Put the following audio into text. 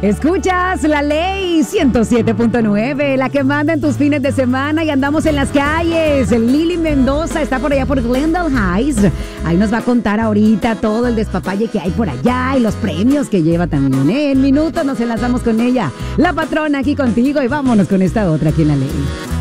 Escuchas La Ley 107.9, la que manda en tus fines de semana y andamos en las calles. Lili Mendoza está por allá por Glendale Heights. Ahí nos va a contar ahorita todo el despapalle que hay por allá y los premios que lleva también. En minutos nos enlazamos con ella. La patrona aquí contigo y vámonos con esta otra aquí en La Ley.